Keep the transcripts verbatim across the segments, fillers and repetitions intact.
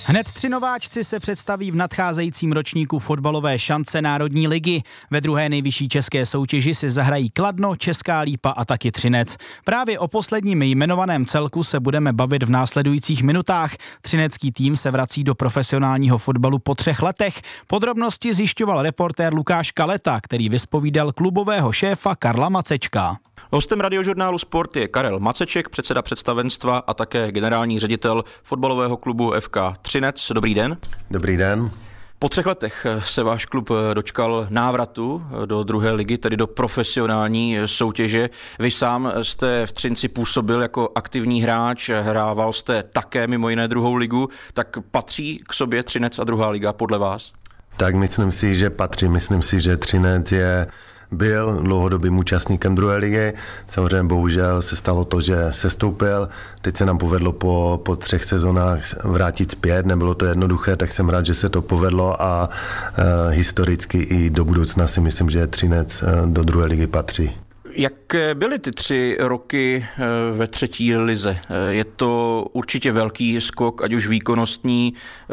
Hned tři nováčci se představí v nadcházejícím ročníku fotbalové šance Národní ligy. Ve druhé nejvyšší české soutěži si zahrají Kladno, Česká Lípa a taky Třinec. Právě o posledním jmenovaném celku se budeme bavit v následujících minutách. Třinecký tým se vrací do profesionálního fotbalu po třech letech. Podrobnosti zjišťoval reportér Lukáš Kaleta, který vyspovídal klubového šéfa Karla Macečka. Hostem radiožurnálu Sport je Karel Maceček, předseda představenstva a také generální ředitel fotbalového klubu F K Třinec. Dobrý den. Dobrý den. Po třech letech se váš klub dočkal návratu do druhé ligy, tedy do profesionální soutěže. Vy sám jste v Třinci působil jako aktivní hráč, hrával jste také mimo jiné druhou ligu, tak patří k sobě Třinec a druhá liga podle vás? Tak myslím si, že patří. Myslím si, že Třinec je byl dlouhodobým účastníkem druhé ligy. Samozřejmě bohužel se stalo to, že sestoupil. Teď se nám povedlo po, po třech sezónách vrátit zpět. Nebylo to jednoduché, tak jsem rád, že se to povedlo a e, historicky i do budoucna si myslím, že Třinec e, do druhé ligy patří. Jak byly ty tři roky ve třetí lize? Je to určitě velký skok, ať už výkonnostní,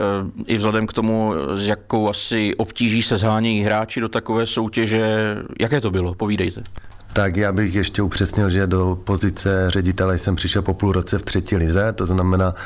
i vzhledem k tomu, s jakou asi obtíží se zhánějí hráči do takové soutěže. Jaké to bylo? Povídejte. Tak já bych ještě upřesnil, že do pozice ředitele jsem přišel po půl roce v třetí lize, to znamená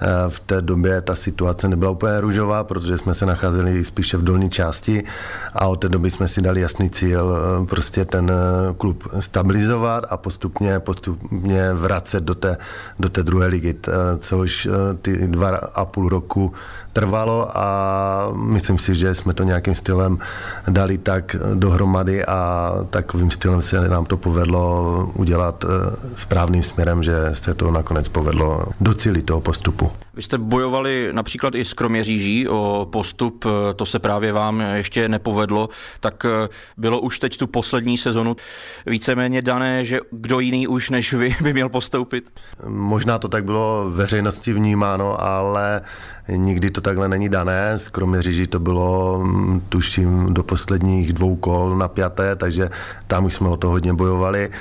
v té době ta situace nebyla úplně růžová, protože jsme se nacházeli spíše v dolní části a od té doby jsme si dali jasný cíl prostě ten klub stabilizovat a postupně, postupně vracet do té, do té druhé ligy, což ty dva a půl roku trvalo a myslím si, že jsme to nějakým stylem dali tak dohromady a takovým stylem se nám to povedlo udělat správným směrem, že se to nakonec povedlo docílit toho postupu. Vy jste bojovali například i s Kroměříží o postup, to se právě vám ještě nepovedlo, tak bylo už teď tu poslední sezonu víceméně dané, že kdo jiný už než vy by měl postoupit? Možná to tak bylo veřejnosti vnímáno, ale nikdy to takhle není dané. S Kroměříží to bylo, tuším, do posledních dvou kol napjaté, takže tam už jsme o to hodně bojovali.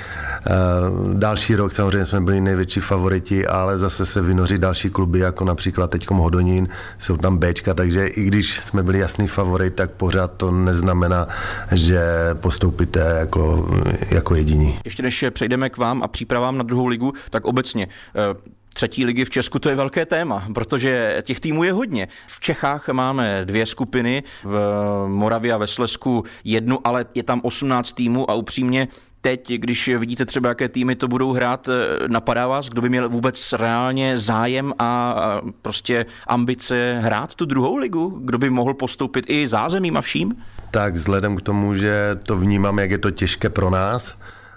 Další rok samozřejmě jsme byli největší favoriti, ale zase se vynoří další kluby, jako například teďkom Hodonín, jsou tam Bčka, takže i když jsme byli jasný favorit, tak pořád to neznamená, že postoupíte jako, jako jediní. Ještě než přejdeme k vám a přípravám na druhou ligu, tak obecně třetí ligy v Česku to je velké téma, protože těch týmů je hodně. V Čechách máme dvě skupiny, v Moravě a ve Slezsku jednu, ale je tam osmnáct týmů a upřímně teď, když vidíte třeba, jaké týmy to budou hrát, napadá vás, kdo by měl vůbec reálně zájem a prostě ambice hrát tu druhou ligu? Kdo by mohl postoupit i zázemím a vším? Tak vzhledem k tomu, že to vnímám, jak je to těžké pro nás,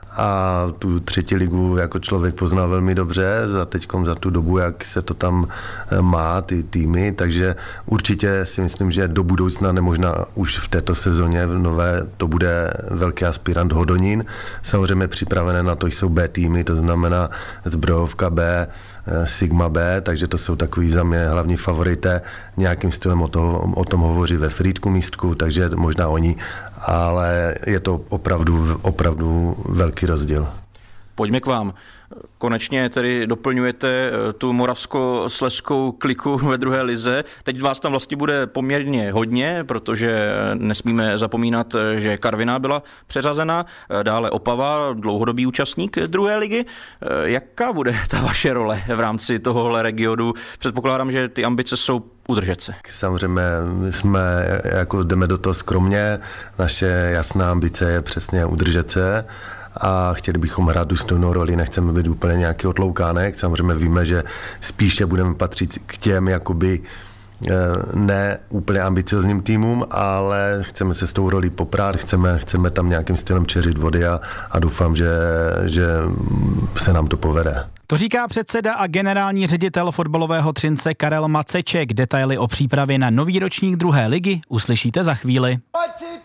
a tu třetí ligu jako člověk poznal velmi dobře za teďkom, za tu dobu, jak se to tam má, ty týmy, takže určitě si myslím, že do budoucna, nemožná už v této sezóně v nové, to bude velký aspirant Hodonín. Samozřejmě připravené na to jsou B týmy, to znamená Zbrojovka B, Sigma B, takže to jsou takový za mě hlavní favorité. Nějakým stylem o, toho, o tom hovoří ve Frýdku místku, takže možná oni, ale je to opravdu, opravdu velký rozdíl. Pojďme k vám. Konečně tedy doplňujete tu moravsko-slezskou kliku ve druhé lize. Teď vás tam vlastně bude poměrně hodně, protože nesmíme zapomínat, že Karviná byla přeřazena, dále Opava, dlouhodobý účastník druhé ligy. Jaká bude ta vaše role v rámci tohohle regionu? Předpokládám, že ty ambice jsou udržet se. Samozřejmě jsme, jako jdeme do toho skromně, naše jasná ambice je přesně udržet se a chtěli bychom hrát důstojnou roli, nechceme být úplně nějaký otloukánek, samozřejmě víme, že spíše budeme patřit k těm jakoby ne úplně ambiciozním týmům, ale chceme se s tou rolí poprát, chceme, chceme tam nějakým stylem čeřit vody a, a doufám, že, že se nám to povede. To říká předseda a generální ředitel fotbalového Třince Karel Maceček. Detaily o přípravě na nový ročník druhé ligy uslyšíte za chvíli.